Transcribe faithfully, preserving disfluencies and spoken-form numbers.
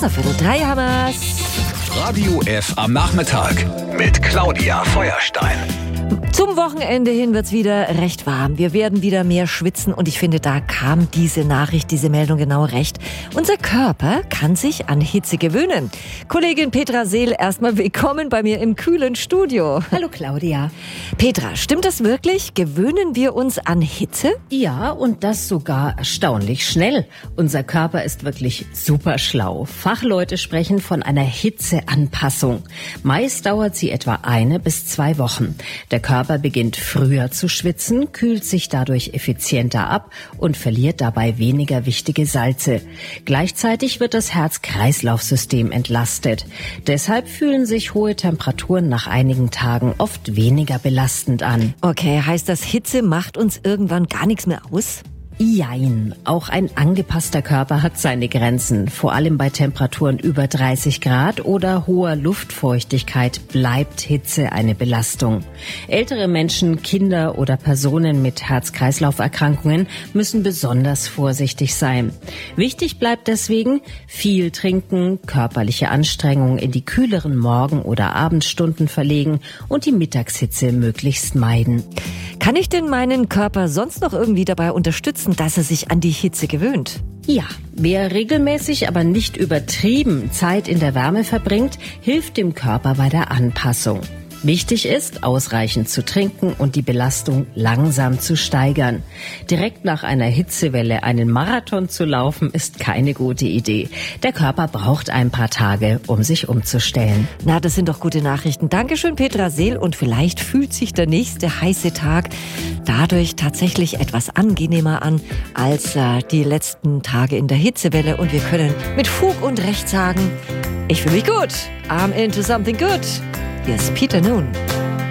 nach Viertel drei haben wir's. Radio F am Nachmittag mit Claudia Feuerstein. Zum Wochenende hin wird's wieder recht warm. Wir werden wieder mehr schwitzen und ich finde, da kam diese Nachricht, diese Meldung genau recht. Unser Körper kann sich an Hitze gewöhnen. Kollegin Petra Seel, erstmal willkommen bei mir im kühlen Studio. Hallo Claudia. Petra, stimmt das wirklich? Gewöhnen wir uns an Hitze? Ja, und das sogar erstaunlich schnell. Unser Körper ist wirklich super schlau. Fachleute sprechen von einer Hitzeanpassung. Meist dauert sie etwa eine bis zwei Wochen. Der Körper beginnt früher zu schwitzen, kühlt sich dadurch effizienter ab und verliert dabei weniger wichtige Salze. Gleichzeitig wird das Herz-Kreislauf-System entlastet. Deshalb fühlen sich hohe Temperaturen nach einigen Tagen oft weniger belastend an. Okay, heißt das, Hitze macht uns irgendwann gar nichts mehr aus? Jein. Auch ein angepasster Körper hat seine Grenzen. Vor allem bei Temperaturen über dreißig Grad oder hoher Luftfeuchtigkeit bleibt Hitze eine Belastung. Ältere Menschen, Kinder oder Personen mit Herz-Kreislauf-Erkrankungen müssen besonders vorsichtig sein. Wichtig bleibt deswegen viel trinken, körperliche Anstrengung in die kühleren Morgen- oder Abendstunden verlegen und die Mittagshitze möglichst meiden. Kann ich denn meinen Körper sonst noch irgendwie dabei unterstützen, dass er sich an die Hitze gewöhnt? Ja, wer regelmäßig, aber nicht übertrieben Zeit in der Wärme verbringt, hilft dem Körper bei der Anpassung. Wichtig ist, ausreichend zu trinken und die Belastung langsam zu steigern. Direkt nach einer Hitzewelle einen Marathon zu laufen, ist keine gute Idee. Der Körper braucht ein paar Tage, um sich umzustellen. Na, das sind doch gute Nachrichten. Dankeschön, Petra Seel. Und vielleicht fühlt sich der nächste heiße Tag dadurch tatsächlich etwas angenehmer an als äh, die letzten Tage in der Hitzewelle. Und wir können mit Fug und Recht sagen, ich fühle mich gut. I'm into something good. Hier ist Peter Noon.